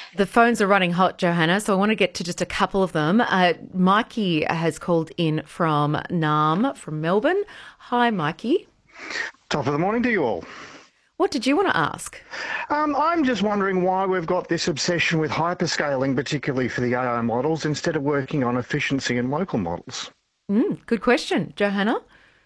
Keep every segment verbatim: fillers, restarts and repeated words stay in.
The phones are running hot, Johanna, so I want to get to just a couple of them. Uh, Mikey has called in from Nam, from Melbourne. Hi, Mikey. Top of the morning to you all. What did you want to ask? Um, I'm just wondering why we've got this obsession with hyperscaling, particularly for the A I models, instead of working on efficiency in local models. Mm, good question, Johanna.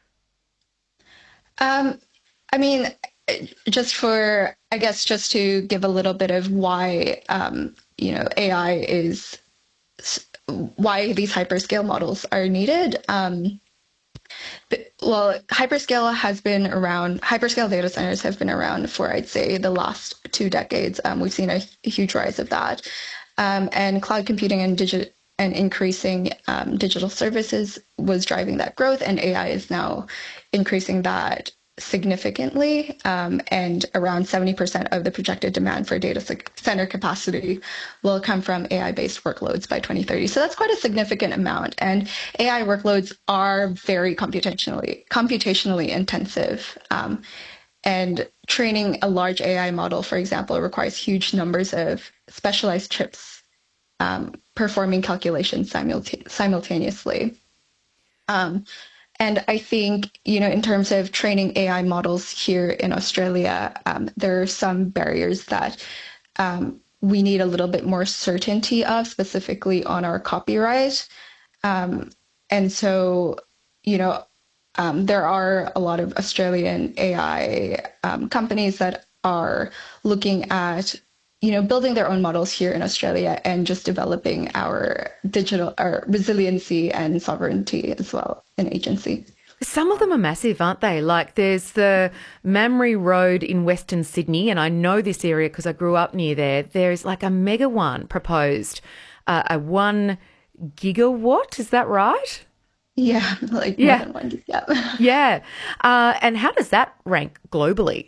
Um, I mean, just for, I guess, just to give a little bit of why, um, you know, A I is, why these hyperscale models are needed. Um, but- well, hyperscale has been around, hyperscale data centers have been around for, I'd say, the last two decades. Um, we've seen a, a huge rise of that. Um, and cloud computing and digital and increasing um, digital services was driving that growth, and A I is now increasing that significantly, um, and around seventy percent of the projected demand for data center capacity will come from A I-based workloads by twenty thirty. So that's quite a significant amount, and A I workloads are very computationally computationally intensive. Um, and training a large A I model, for example, requires huge numbers of specialized chips um, performing calculations simulta- simultaneously. Um, and I think, you know, in terms of training A I models here in Australia, um, there are some barriers that um, we need a little bit more certainty of, specifically on our copyright. Um, and so, you know, um, there are a lot of Australian A I um, companies that are looking at, you know, building their own models here in Australia and just developing our digital, our resiliency and sovereignty as well in agency. Some of them are massive, aren't they? Like there's the Mamre Road in Western Sydney, and I know this area because I grew up near there. There's like a mega one proposed, uh, a one gigawatt, is that right? Yeah, like more Yeah, than one. Yeah. yeah. Uh, and how does that rank globally?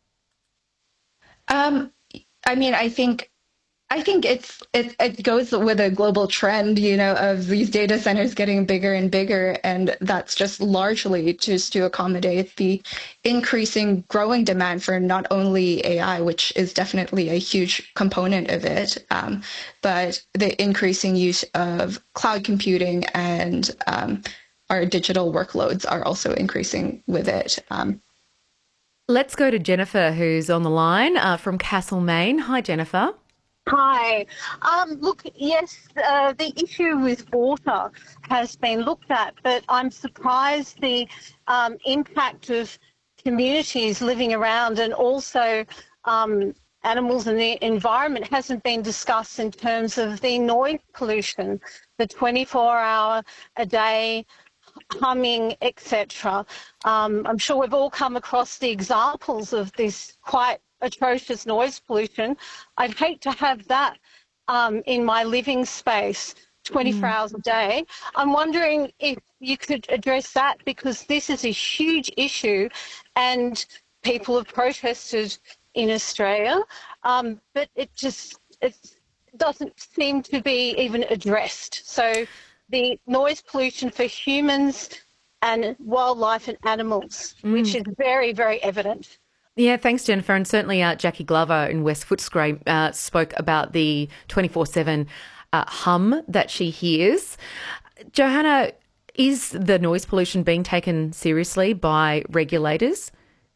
Um, I mean, I think I think it's it it goes with a global trend, you know, of these data centers getting bigger and bigger, and that's just largely just to accommodate the increasing growing demand for not only A I, which is definitely a huge component of it, um, but the increasing use of cloud computing and um, our digital workloads are also increasing with it. Um, Let's go to Jennifer, who's on the line uh, from Castlemaine. Hi, Jennifer. Hi. Um, look, yes, uh, the issue with water has been looked at, but I'm surprised the um, impact of communities living around and also um, animals and the environment hasn't been discussed in terms of the noise pollution, the twenty-four hour a day humming, et cetera. Um, I'm sure we've all come across the examples of this quite atrocious noise pollution. I'd hate to have that um, in my living space twenty-four Mm. hours a day. I'm wondering if you could address that, because this is a huge issue and people have protested in Australia, um, but it just it doesn't seem to be even addressed. So the noise pollution for humans and wildlife and animals, which Mm. is very, very evident. Yeah, thanks, Jennifer. And certainly uh, Jackie Glover in West Footscray uh, spoke about the twenty-four seven uh, hum that she hears. Johanna, is the noise pollution being taken seriously by regulators?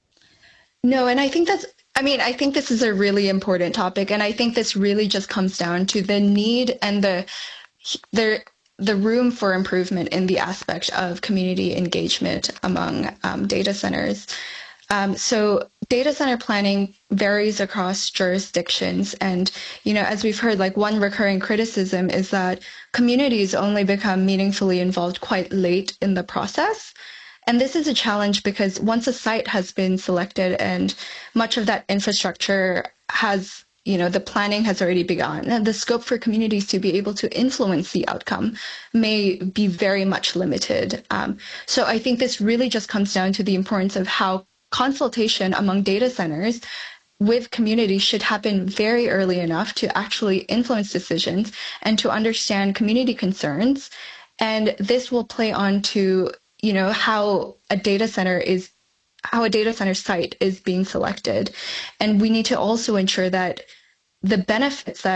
No, and I think that's, I mean, I think this is a really important topic, and I think this really just comes down to the need and the the the room for improvement in the aspect of community engagement among um, data centers. Um, so data center planning varies across jurisdictions, and you know, as we've heard, like one recurring criticism is that communities only become meaningfully involved quite late in the process. And this is a challenge because once a site has been selected and much of that infrastructure has, you know, the planning has already begun, and the scope for communities to be able to influence the outcome may be very much limited. Um, so I think this really just comes down to the importance of how consultation among data centers with communities should happen very early enough to actually influence decisions and to understand community concerns. And this will play on to, you know, how a data center is how a data center site is being selected. And we need to also ensure that the benefits that